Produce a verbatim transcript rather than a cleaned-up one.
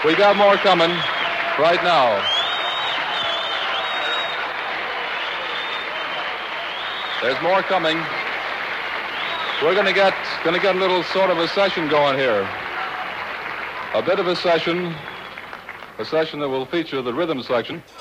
We got more coming right now. There's more coming. We're going to get going to get a little sort of a session going here. A bit of a session, a session that will feature the rhythm section.